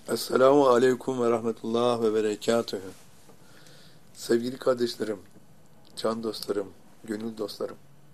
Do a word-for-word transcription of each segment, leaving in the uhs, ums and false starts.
Esselamu Aleyküm ve Rahmetullah ve Berekatühü. Sevgili kardeşlerim, can dostlarım, gönül dostlarım.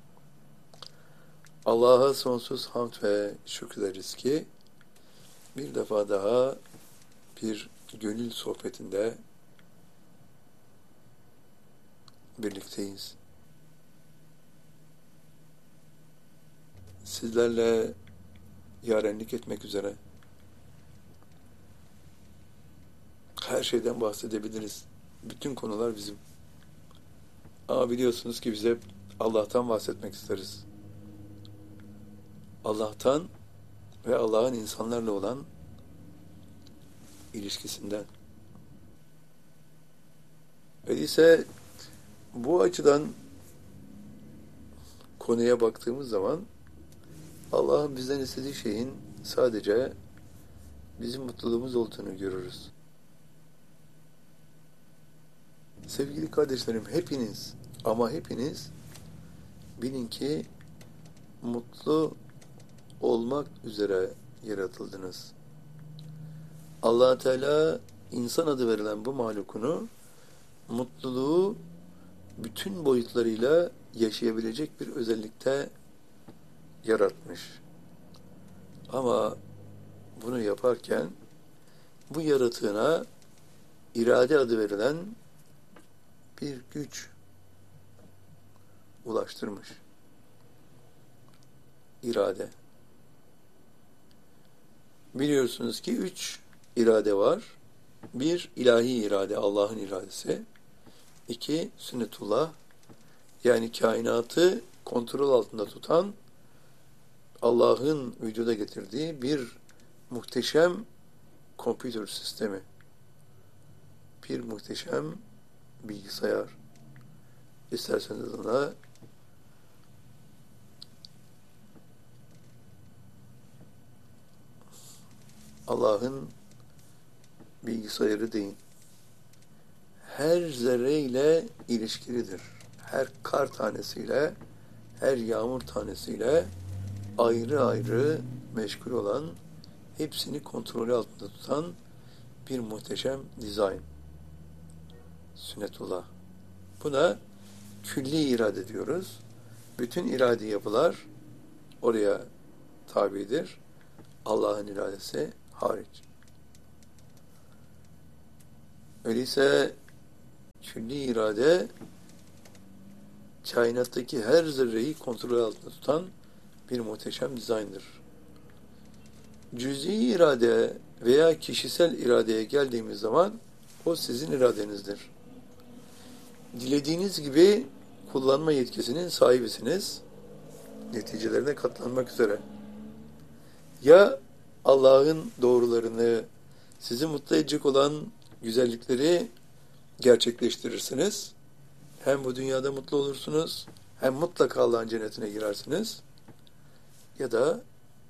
Allah'a sonsuz hamd ve şükrederiz ki bir defa daha bir gönül sohbetinde birlikteyiz. Sizlerle yarenlik etmek üzere her şeyden bahsedebiliriz. Bütün konular bizim. Ama biliyorsunuz ki biz hep Allah'tan bahsetmek isteriz. Allah'tan ve Allah'ın insanlarla olan ilişkisinden. Öyleyse bu açıdan konuya baktığımız zaman Allah'ın bizden istediği şeyin sadece bizim mutluluğumuz olduğunu görürüz. Sevgili kardeşlerim, hepiniz ama hepiniz bilin ki mutlu olmak üzere yaratıldınız. Allah Teala insan adı verilen bu mahlukunu mutluluğu bütün boyutlarıyla yaşayabilecek bir özellikte yaratmış. Ama bunu yaparken bu yaratığına irade adı verilen bir güç ulaştırmış. İrade. Biliyorsunuz ki üç irade var. Bir, ilahi irade, Allah'ın iradesi. İki, sünnetullah, yani kainatı kontrol altında tutan Allah'ın vücuda getirdiği bir muhteşem kompütür sistemi. Bir muhteşem bilgisayar. İsterseniz ona Allah'ın bilgisayarı deyin. Her zerreyle ilişkilidir. Her kar tanesiyle, her yağmur tanesiyle ayrı ayrı meşgul olan, hepsini kontrolü altında tutan bir muhteşem dizayn. Sünnetullah. Buna külli irade diyoruz. Bütün iradi yapılar oraya tabidir. Allah'ın iradesi hariç. Öyleyse külli irade kainattaki her zerreyi kontrol altında tutan bir muhteşem dizayndır. Cüz'i irade veya kişisel iradeye geldiğimiz zaman o sizin iradenizdir. Dilediğiniz gibi kullanma yetkisinin sahibisiniz. Neticelerine katlanmak üzere. Ya Allah'ın doğrularını, sizi mutlu edecek olan güzellikleri gerçekleştirirsiniz. Hem bu dünyada mutlu olursunuz, hem mutlaka Allah'ın cennetine girersiniz. Ya da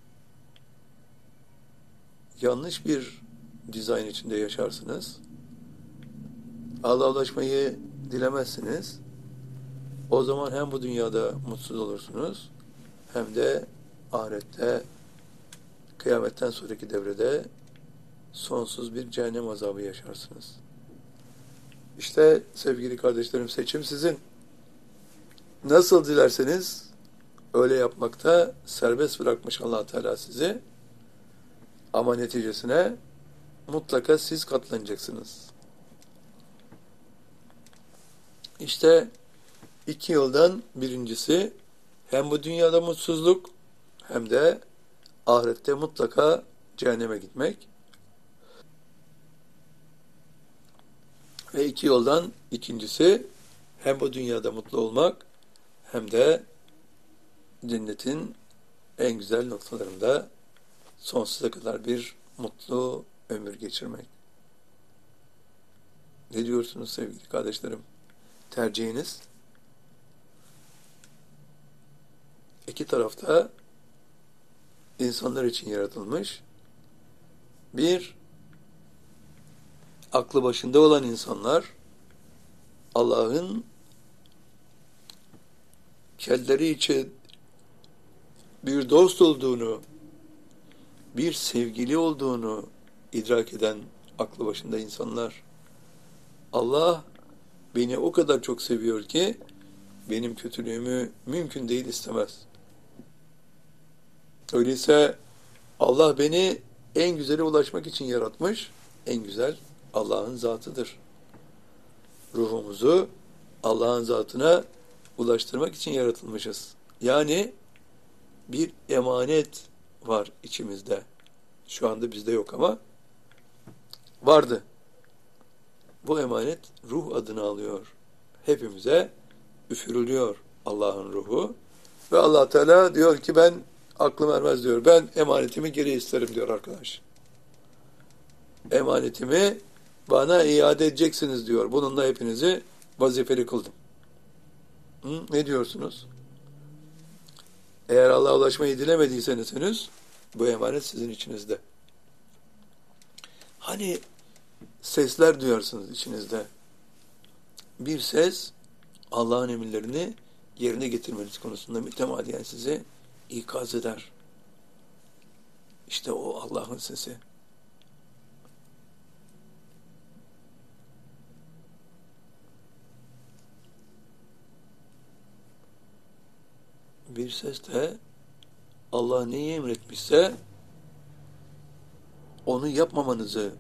yanlış bir dizayn içinde yaşarsınız. Allah'a ulaşmayı dilemezsiniz. O zaman hem bu dünyada mutsuz olursunuz, hem de ahirette, kıyametten sonraki devrede sonsuz bir cehennem azabı yaşarsınız. İşte sevgili kardeşlerim, seçim sizin. Nasıl dilerseniz öyle yapmakta serbest bırakmış Allah Teala sizi. Ama neticesine mutlaka siz katlanacaksınız. İşte iki yoldan birincisi, hem bu dünyada mutsuzluk hem de ahirette mutlaka cehenneme gitmek. Ve iki yoldan ikincisi, hem bu dünyada mutlu olmak hem de cennetin en güzel noktalarında sonsuza kadar bir mutlu ömür geçirmek. Ne diyorsunuz sevgili kardeşlerim? Tercihiniz? İki tarafta insanlar için yaratılmış. Bir, aklı başında olan insanlar, Allah'ın kendileri için bir dost olduğunu, bir sevgili olduğunu idrak eden aklı başında insanlar. Allah beni o kadar çok seviyor ki benim kötülüğümü mümkün değil istemez. Öyleyse Allah beni en güzele ulaşmak için yaratmış. En güzel Allah'ın zatıdır. Ruhumuzu Allah'ın zatına ulaştırmak için yaratılmışız. Yani bir emanet var içimizde. Şu anda bizde yok ama vardı. Bu emanet ruh adını alıyor. Hepimize üfürülüyor Allah'ın ruhu. Ve Allah Teala diyor ki ben aklım ermez diyor. Ben emanetimi geri isterim diyor arkadaş. Emanetimi bana iade edeceksiniz diyor. Bununla hepinizi vazifeli kıldım. Hı? Ne diyorsunuz? Eğer Allah'a ulaşmayı dilemediyseniz henüz bu emanet sizin içinizde. Hani sesler duyarsınız içinizde. Bir ses Allah'ın emirlerini yerine getirmeniz konusunda mütemadiyen sizi ikaz eder. İşte o Allah'ın sesi. Bir ses de Allah neyi emretmişse onu yapmamanızı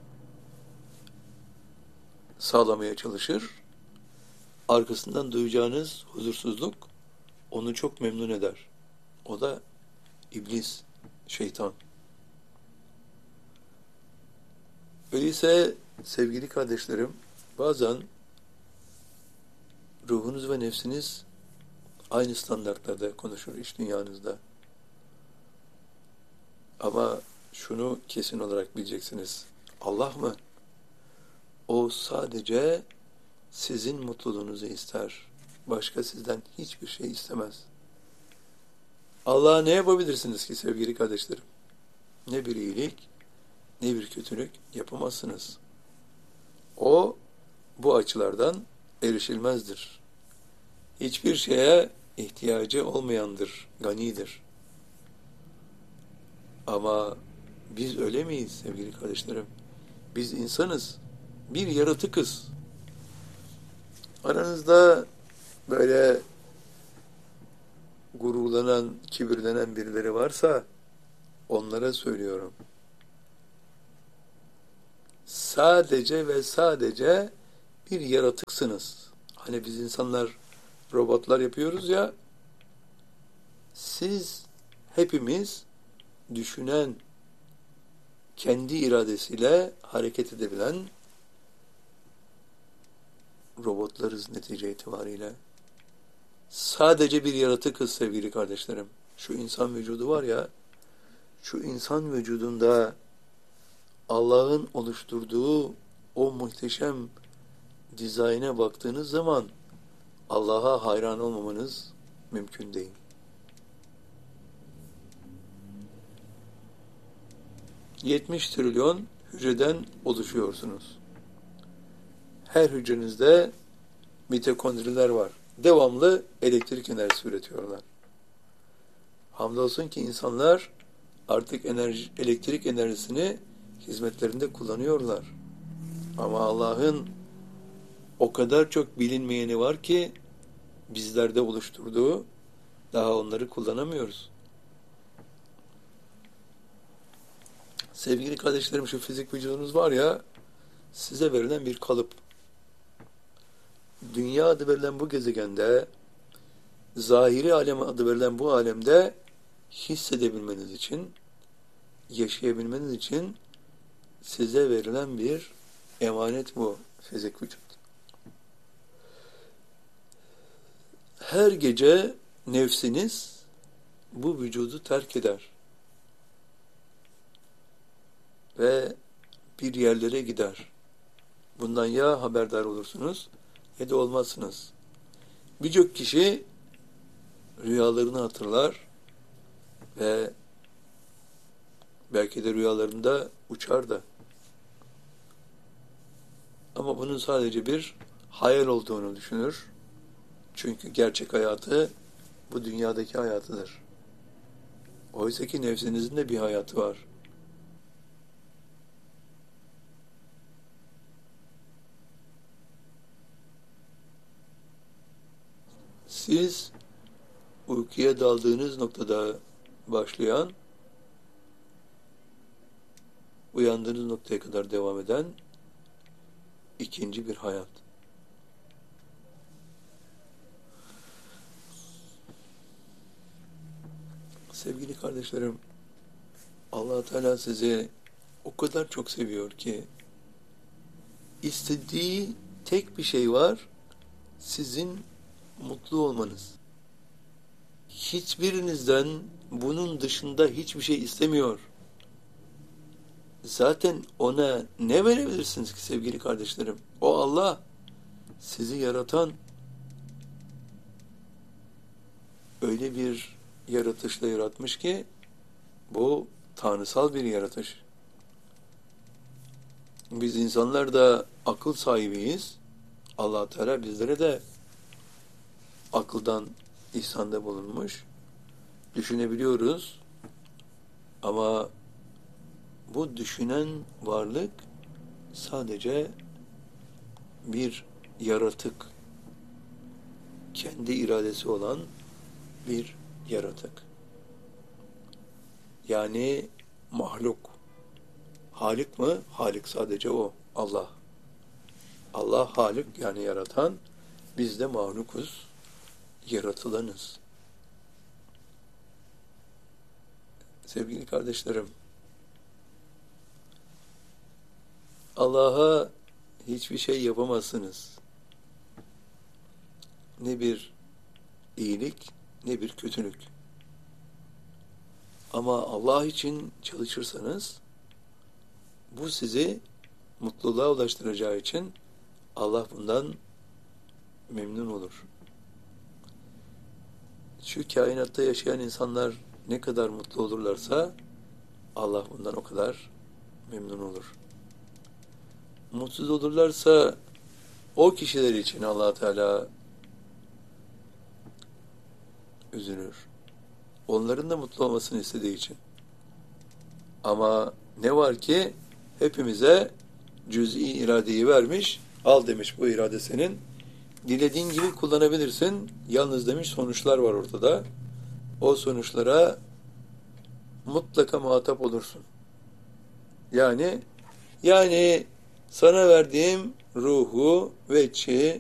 sağlamaya çalışır. Arkasından duyacağınız huzursuzluk onu çok memnun eder. O da iblis, şeytan. Öyleyse sevgili kardeşlerim, bazen ruhunuz ve nefsiniz aynı standartlarda konuşur iç dünyanızda. Ama şunu kesin olarak bileceksiniz. Allah mı? O sadece sizin mutluluğunuzu ister. Başka sizden hiçbir şey istemez. Allah'a ne yapabilirsiniz ki sevgili kardeşlerim? Ne bir iyilik, ne bir kötülük yapamazsınız. O bu açılardan erişilmezdir. Hiçbir şeye ihtiyacı olmayandır, ganidir. Ama biz öyle miyiz sevgili kardeşlerim? Biz insanız, bir yaratıkız. Aranızda böyle gururlanan, kibirlenen birileri varsa onlara söylüyorum. Sadece ve sadece bir yaratıksınız. Hani biz insanlar robotlar yapıyoruz ya, siz hepimiz düşünen, kendi iradesiyle hareket edebilen robotlarız netice itibariyle. Sadece bir yaratıkız sevgili kardeşlerim. Şu insan vücudu var ya, şu insan vücudunda Allah'ın oluşturduğu o muhteşem dizayna baktığınız zaman Allah'a hayran olmamanız mümkün değil. yetmiş trilyon hücreden oluşuyorsunuz. Her hücrenizde mitokondriler var. Devamlı elektrik enerjisi üretiyorlar. Hamdolsun ki insanlar artık enerji, elektrik enerjisini hizmetlerinde kullanıyorlar. Ama Allah'ın o kadar çok bilinmeyeni var ki bizlerde oluşturduğu, daha onları kullanamıyoruz. Sevgili kardeşlerim, şu fizik vücudunuz var ya, size verilen bir kalıp. Dünya adı verilen bu gezegende, zahiri alem adı verilen bu alemde hissedebilmeniz için, yaşayabilmeniz için size verilen bir emanet bu fizik vücut. Her gece nefsiniz bu vücudu terk eder ve bir yerlere gider. Bundan ya haberdar olursunuz ya da olmazsınız. Birçok kişi rüyalarını hatırlar ve belki de rüyalarında uçar da. Ama bunun sadece bir hayal olduğunu düşünür. Çünkü gerçek hayatı bu dünyadaki hayatıdır. Oysa ki nefsinizin de bir hayatı var. siz uykuya daldığınız noktada başlayan, uyandığınız noktaya kadar devam eden ikinci bir hayat. Sevgili kardeşlerim, Allah Teala sizi o kadar çok seviyor ki istediği tek bir şey var, sizin mutlu olmanız. Hiçbirinizden bunun dışında hiçbir şey istemiyor. Zaten ona ne verebilirsiniz ki sevgili kardeşlerim? O Allah, sizi yaratan, öyle bir yaratışla yaratmış ki bu tanrısal bir yaratış. Biz insanlar da akıl sahibiyiz. Allah Teala bizlere de akıldan ihsanda bulunmuş. Düşünebiliyoruz. Ama bu düşünen varlık sadece bir yaratık. Kendi iradesi olan bir yaratık. Yani mahluk. Halik mi? Halik sadece o. Allah. Allah Halik yani yaratan. Biz de mahlukuz. Yaratılanız. Sevgili kardeşlerim, Allah'a hiçbir şey yapamazsınız. Ne bir iyilik, ne bir kötülük. Ama Allah için çalışırsanız, bu sizi mutluluğa ulaştıracağı için Allah bundan memnun olur. Şu kainatta yaşayan insanlar ne kadar mutlu olurlarsa Allah bundan o kadar memnun olur. Mutsuz olurlarsa o kişiler için Allah Teala üzülür. Onların da mutlu olmasını istediği için. Ama ne var ki hepimize cüz'i iradeyi vermiş. Al demiş, bu irade senin. Dilediğin gibi kullanabilirsin. Yalnız demiş sonuçlar var ortada. O sonuçlara mutlaka muhatap olursun. Yani yani sana verdiğim ruhu, veçhi,